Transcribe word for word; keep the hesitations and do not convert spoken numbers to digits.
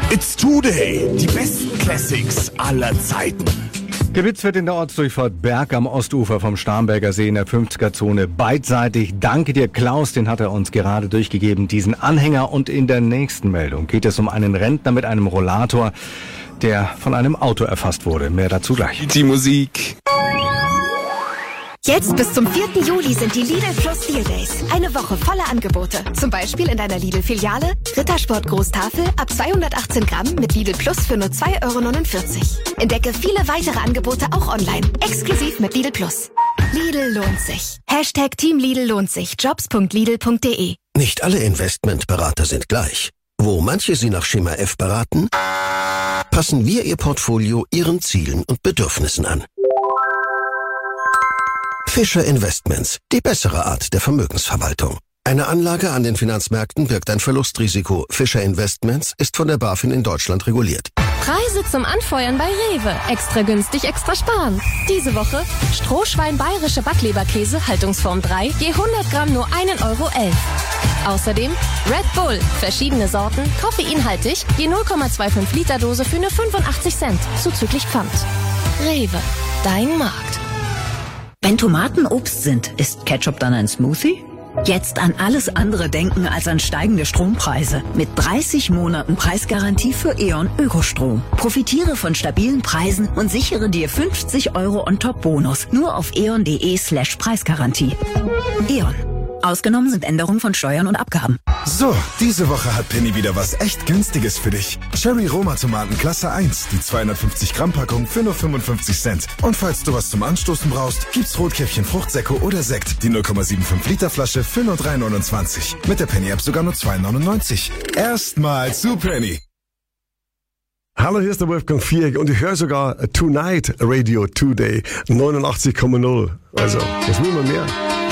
It's Today, die besten Classics aller Zeiten. Gewitzt wird in der Ortsdurchfahrt Berg am Ostufer vom Starnberger See in der fünfziger-Zone beidseitig. Danke dir, Klaus, den hat er uns gerade durchgegeben, diesen Anhänger. Und in der nächsten Meldung geht es um einen Rentner mit einem Rollator, der von einem Auto erfasst wurde. Mehr dazu gleich. Die Musik. Jetzt bis zum vierten Juli sind die Lidl Plus Deal Days. Eine Woche voller Angebote. Zum Beispiel in deiner Lidl-Filiale Rittersport Großtafel ab zweihundertachtzehn Gramm mit Lidl Plus für nur zwei Euro neunundvierzig. Entdecke viele weitere Angebote auch online. Exklusiv mit Lidl Plus. Lidl lohnt sich. Hashtag Team Lidl lohnt sich. Jobs punkt lidl punkt de. Nicht alle Investmentberater sind gleich. Wo manche Sie nach Schema F beraten, passen wir Ihr Portfolio Ihren Zielen und Bedürfnissen an. Fischer Investments, die bessere Art der Vermögensverwaltung. Eine Anlage an den Finanzmärkten birgt ein Verlustrisiko. Fischer Investments ist von der BaFin in Deutschland reguliert. Preise zum Anfeuern bei Rewe. Extra günstig, extra sparen. Diese Woche Strohschwein bayerische Backleberkäse, Haltungsform drei, je hundert Gramm nur ein Euro elf. Außerdem Red Bull, verschiedene Sorten, koffeinhaltig, je null Komma fünfundzwanzig Liter Dose für nur fünfundachtzig Cent, zuzüglich Pfand. Rewe, dein Markt. Wenn Tomaten Obst sind, ist Ketchup dann ein Smoothie? Jetzt an alles andere denken als an steigende Strompreise. Mit dreißig Monaten Preisgarantie für E.ON Ökostrom. Profitiere von stabilen Preisen und sichere dir fünfzig Euro on top Bonus. Nur auf eon.de slash Preisgarantie. E.ON. Ausgenommen sind Änderungen von Steuern und Abgaben. So, diese Woche hat Penny wieder was echt Günstiges für dich. Cherry Roma Tomaten Klasse eins, die zweihundertfünfzig Gramm Packung für nur fünfundfünfzig Cent. Und falls du was zum Anstoßen brauchst, gibt's Rotkäppchen Fruchtsäcke oder Sekt, die null Komma fünfundsiebzig Liter Flasche für nur drei neunundzwanzig. Mit der Penny App sogar nur zwei neunundneunzig. Erstmal zu Penny. Hallo, hier ist der Wolfgang Viereck und ich höre sogar Tonight Radio Today neunundachtzig Komma null. Also, was will man mehr?